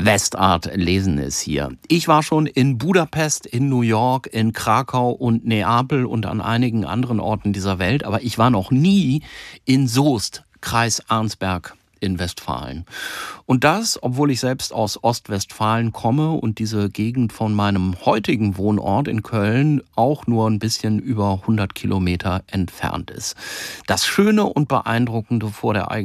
Westart lesen es hier. Ich war schon in Budapest, in New York, in Krakau und Neapel und an einigen anderen Orten dieser Welt, aber ich war noch nie in Soest, Kreis Arnsberg in Westfalen. Und das, obwohl ich selbst aus Ostwestfalen komme und diese Gegend von meinem heutigen Wohnort in Köln auch nur ein bisschen über 100 Kilometer entfernt ist. Das Schöne und Beeindruckende vor der